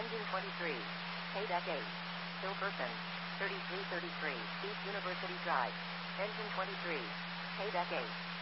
Engine 23. Paydeck 8. Hilperson. 3333. East University Drive. Engine 23. Paydeck 8.